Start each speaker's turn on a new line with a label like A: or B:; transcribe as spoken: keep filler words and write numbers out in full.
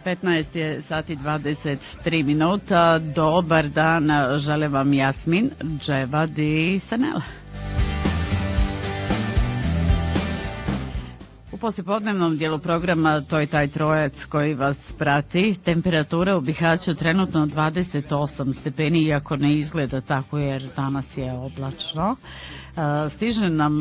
A: petnaest je sati dvadeset tri minuta. Dobar dan, žele vam Jasmin, Dževad i Sanela. U poslijepodnevnom dijelu programa to je taj trojac koji vas prati. Temperatura u Bihaću trenutno dvadeset osam stepeni, iako ne izgleda tako jer danas je oblačno. Stiže nam